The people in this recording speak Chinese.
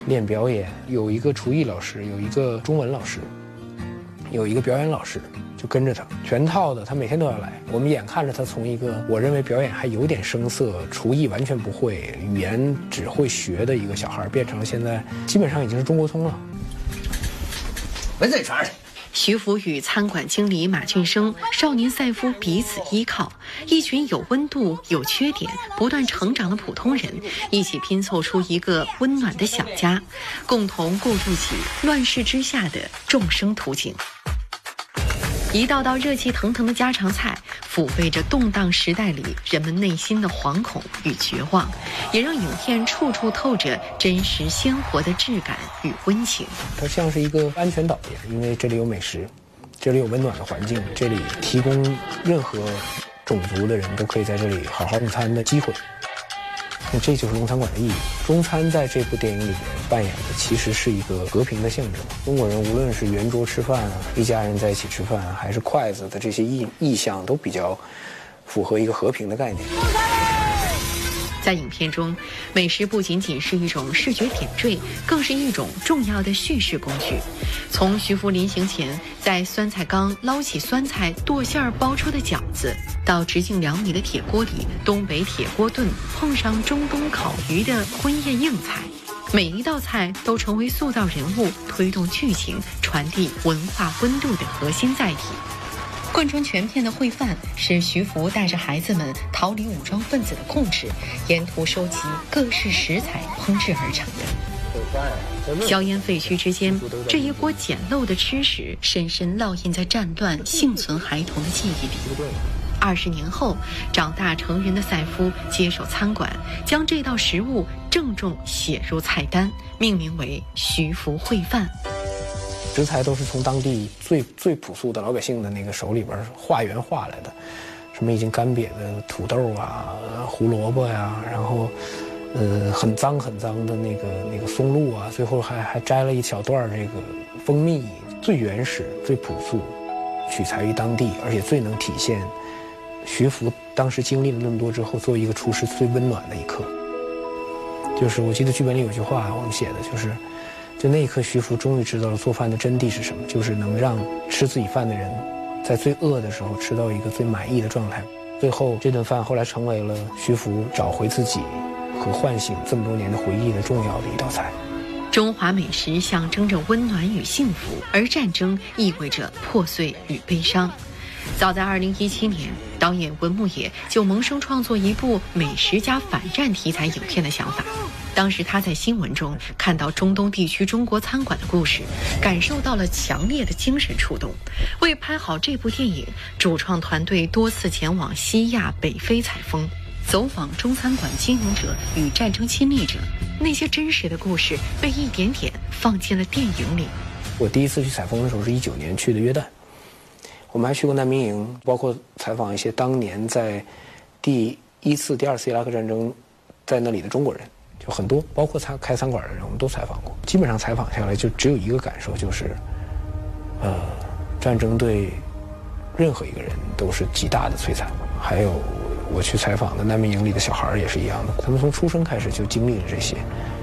练表演，有一个厨艺老师，有一个中文老师，有一个表演老师，就跟着他，全套的，他每天都要来。我们眼看着他从一个我认为表演还有点生涩，厨艺完全不会，语言只会学的一个小孩，变成了现在基本上已经是中国通了。 闻这传去。 徐福与餐馆经理马俊生、少年赛夫彼此依靠，一群有温度、有缺点、不断成长的普通人，一起拼凑出一个温暖的小家，共同构筑起乱世之下的众生图景。一道道热气腾腾的家常菜，抚慰着动荡时代里人们内心的惶恐与绝望，也让影片处处透着真实鲜活的质感与温情。 它像是一个安全岛一样，因为这里有美食，这里有温暖的环境，这里提供任何种族的人都可以在这里好好用餐的机会。那这就是中餐馆的意义。中餐在这部电影里边扮演的其实是一个和平的象征。中国人无论是圆桌吃饭啊，一家人在一起吃饭，还是筷子的这些意象，都比较符合一个和平的概念。 在影片中，美食不仅仅是一种视觉点缀，更是一种重要的叙事工具。从徐福临行前在酸菜缸捞起酸菜剁馅儿包出的饺子，到直径2米的铁锅里东北铁锅炖碰上中东烤鱼的婚宴硬菜，每一道菜都成为塑造人物、推动剧情、传递文化温度的核心载体。贯穿全片的烩饭是徐福带着孩子们逃离武装分子的控制，沿途收集各式食材烹制而成的。硝烟废墟之间，这一锅简陋的吃食深深烙印在战乱幸存孩童的记忆里。20年后，长大成人的赛夫接手餐馆，将这道食物郑重写入菜单，命名为徐福烩饭。 食材都是从当地最朴素的老百姓的那个手里边化缘化来的，什么已经干瘪的土豆啊、胡萝卜呀，然后很脏的那个松露啊，最后还摘了一小段这个蜂蜜，最原始、最朴素，取材于当地，而且最能体现徐福当时经历了那么多之后，作为一个厨师最温暖的一刻。就是我记得剧本里有句话我们写的就是。就那一刻，徐福终于知道了做饭的真谛是什么，就是能让吃自己饭的人，在最饿的时候吃到一个最满意的状态。最后，这顿饭后来成为了徐福找回自己和唤醒这么多年的回忆的重要的一道菜。 中华美食象征着温暖与幸福，而战争意味着破碎与悲伤。早在2017年，导演文牧野就萌生创作一部美食加反战题材影片的想法。当时他在新闻中看到中东地区中国餐馆的故事，感受到了强烈的精神触动。为拍好这部电影，主创团队多次前往西亚、北非采风，走访中餐馆经营者与战争亲历者，那些真实的故事被一点点放进了电影里。 我第一次去采风的时候是19年去的约旦，我们还去过难民营，包括采访一些当年在第1次、第2次伊拉克战争在那里的中国人。就很多，包括开餐馆的人，我们都采访过。基本上采访下来，就只有一个感受，就是，战争对任何一个人都是极大的摧残。还有我去采访的难民营里的小孩也是一样的，他们从出生开始就经历了这些，